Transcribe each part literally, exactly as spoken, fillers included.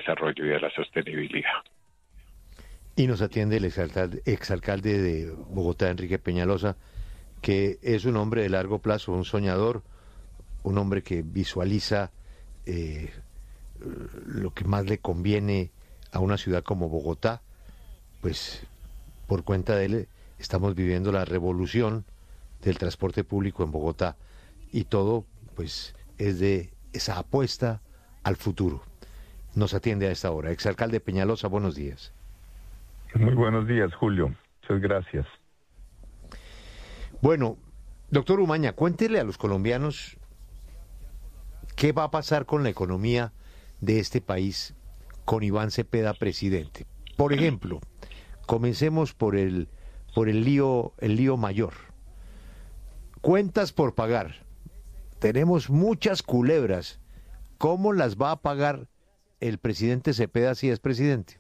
desarrollo y de la sostenibilidad. Y nos atiende el exalcalde, exalcalde de Bogotá, Enrique Peñalosa, que es un hombre de largo plazo, un soñador, un hombre que visualiza eh, lo que más le conviene a una ciudad como Bogotá. Pues por cuenta de él estamos viviendo la revolución del transporte público en Bogotá y todo pues es de esa apuesta al futuro. Nos atiende a esta hora. Exalcalde Peñalosa, buenos días. Muy buenos días, Julio. Muchas gracias. Bueno, doctor Umaña, cuéntele a los colombianos qué va a pasar con la economía de este país con Iván Cepeda presidente. Por ejemplo, comencemos por el por el lío el lío mayor. Cuentas por pagar. Tenemos muchas culebras. ¿Cómo las va a pagar el presidente Cepeda si es presidente?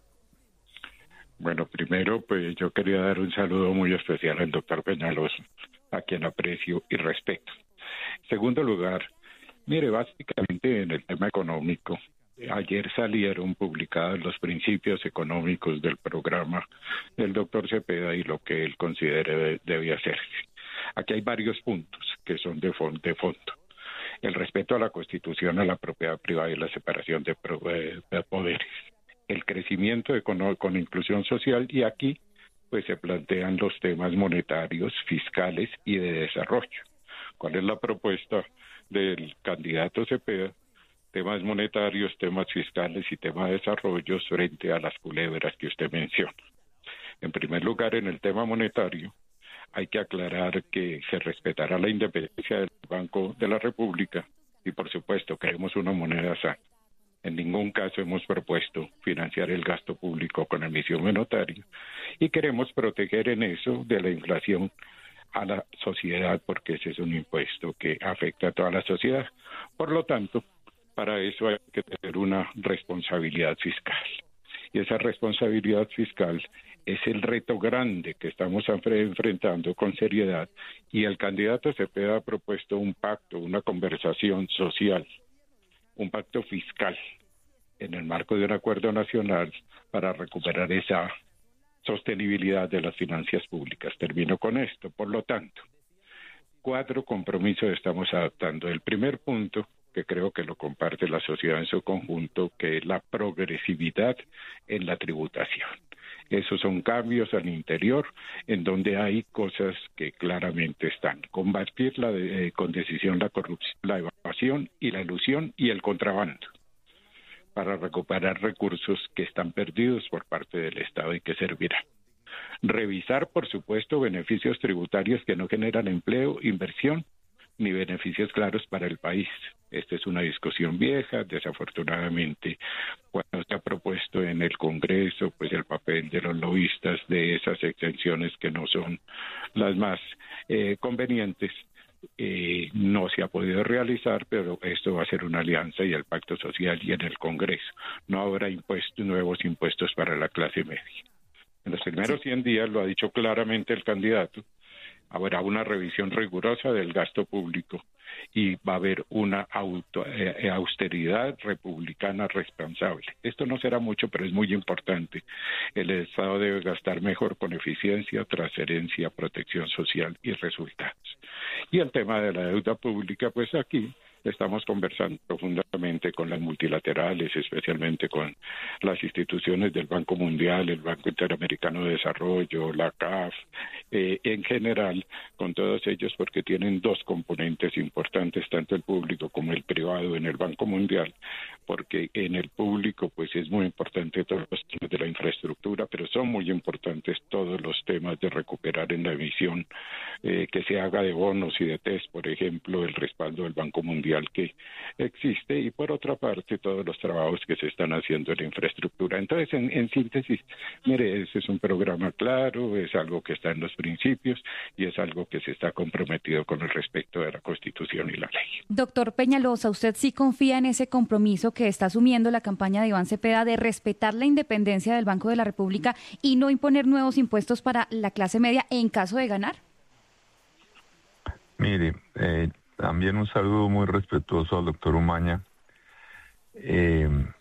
Bueno, primero, pues yo quería dar un saludo muy especial al doctor Peñalosa, a quien aprecio y respeto. En segundo lugar, mire, básicamente en el tema económico, ayer salieron publicados los principios económicos del programa del doctor Cepeda y lo que él considere debe hacerse. Aquí hay varios puntos que son de fondo. De fondo. El respeto a la Constitución, a la propiedad privada y la separación de, de poderes. El crecimiento económico con inclusión social, y aquí pues se plantean los temas monetarios, fiscales y de desarrollo. ¿Cuál es la propuesta del candidato Cepeda? Temas monetarios, temas fiscales y temas de desarrollo frente a las culebras que usted menciona. En primer lugar, en el tema monetario, hay que aclarar que se respetará la independencia del Banco de la República y, por supuesto, queremos una moneda sana. En ningún caso hemos propuesto financiar el gasto público con emisión monetaria y queremos proteger en eso de la inflación a la sociedad, porque ese es un impuesto que afecta a toda la sociedad. Por lo tanto, para eso hay que tener una responsabilidad fiscal. Y esa responsabilidad fiscal es el reto grande que estamos enfrentando con seriedad, y el candidato Cepeda ha propuesto un pacto, una conversación social, un pacto fiscal en el marco de un acuerdo nacional para recuperar esa sostenibilidad de las finanzas públicas. Termino con esto. Por lo tanto, cuatro compromisos estamos adoptando. El primer punto, que creo que lo comparte la sociedad en su conjunto, que es la progresividad en la tributación. Esos son cambios al interior en donde hay cosas que claramente están. Combatir la de, eh, con decisión la corrupción, la evasión y la elusión y el contrabando, para recuperar recursos que están perdidos por parte del Estado y que servirán. Revisar, por supuesto, beneficios tributarios que no generan empleo, inversión, ni beneficios claros para el país. Esta es una discusión vieja, desafortunadamente, cuando se ha propuesto en el Congreso, pues el papel de los lobistas de esas exenciones que no son las más eh, convenientes, eh, no se ha podido realizar, pero esto va a ser una alianza y el pacto social, y en el Congreso no habrá impuestos, nuevos impuestos para la clase media. En los primeros cien días, lo ha dicho claramente el candidato, habrá una revisión rigurosa del gasto público y va a haber una auto, eh, austeridad republicana responsable. Esto no será mucho, pero es muy importante. El Estado debe gastar mejor con eficiencia, transferencia, protección social y resultados. Y el tema de la deuda pública, pues aquí estamos conversando profundamente con las multilaterales, especialmente con las instituciones del Banco Mundial, el Banco Interamericano de Desarrollo, la C A F, eh, en general, con todos ellos, porque tienen dos componentes importantes, tanto el público como el privado en el Banco Mundial, porque en el público pues es muy importante todos los temas de la infraestructura, pero son muy importantes todos los temas de recuperar en la emisión, eh, que se haga de bonos y de test, por ejemplo, el respaldo del Banco Mundial que existe, y por otra parte todos los trabajos que se están haciendo en la infraestructura. Entonces, en, en síntesis, mire, ese es un programa claro, es algo que está en los principios y es algo que se está comprometido con el respeto de la Constitución y la ley. Doctor Peñalosa, ¿usted sí confía en ese compromiso que está asumiendo la campaña de Iván Cepeda de respetar la independencia del Banco de la República y no imponer nuevos impuestos para la clase media en caso de ganar? Mire, eh, también un saludo muy respetuoso al doctor Umaña. Eh,